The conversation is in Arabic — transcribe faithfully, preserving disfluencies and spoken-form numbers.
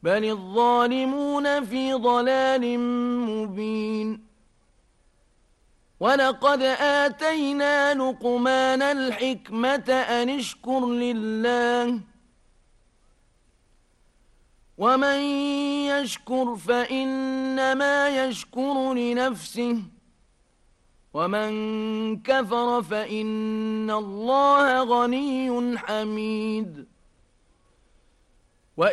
بل الظالمون في ضلال مبين. ولقد آتينا لقمان الحكمة أن اشكر لله ومن يشكر فإنما يشكر لنفسه ومن كفر فإن الله غني حميد.